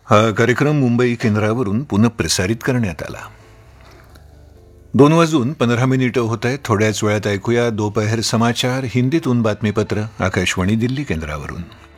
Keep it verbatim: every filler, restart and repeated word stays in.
हा कार्यक्रम मुंबई केंद्रावरून पुनःप्रसारित करण्यात आला. दोन वाजून पंधरा मिनिटं होत आहेत. थोड्याच वेळात ऐकूया दोपहर समाचार हिंदीतून बातमीपत्र आकाशवाणी दिल्ली केंद्रावरून.